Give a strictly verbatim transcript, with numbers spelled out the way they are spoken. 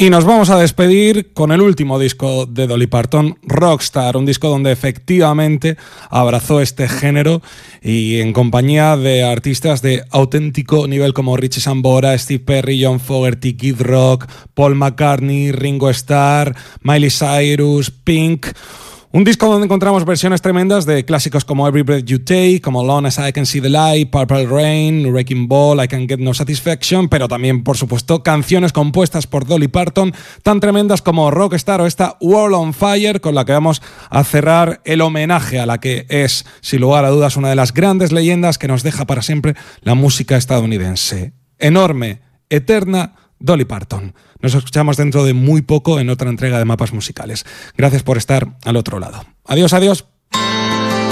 Y nos vamos a despedir con el último disco de Dolly Parton, Rockstar, un disco donde efectivamente abrazó este género y en compañía de artistas de auténtico nivel como Richie Sambora, Steve Perry, John Fogerty, Kid Rock, Paul McCartney, Ringo Starr, Miley Cyrus, Pink. Un disco donde encontramos versiones tremendas de clásicos como Every Breath You Take, como Long As I Can See the Light, Purple Rain, Wrecking Ball, I Can Get No Satisfaction, pero también, por supuesto, canciones compuestas por Dolly Parton tan tremendas como Rockstar o esta World on Fire, con la que vamos a cerrar el homenaje a la que es, sin lugar a dudas, una de las grandes leyendas que nos deja para siempre la música estadounidense. Enorme, eterna, Dolly Parton. Nos escuchamos dentro de muy poco en otra entrega de Mapas Musicales. Gracias por estar al otro lado. Adiós, adiós.